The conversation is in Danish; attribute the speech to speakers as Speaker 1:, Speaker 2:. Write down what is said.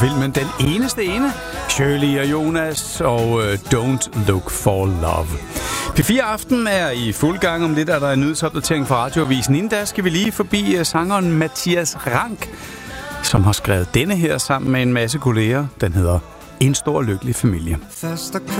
Speaker 1: filmen Den Eneste Ene, Shirley og Jonas og Don't Look for Love. P4 Aften er i fuld gang. Om lidt er der en nyhedsopdatering fra Radioavisen. Inden da skal vi lige forbi sangeren Mathias Rank, som har skrevet denne her sammen med en masse kolleger. Den hedder En Stor Lykkelig Familie.
Speaker 2: Fast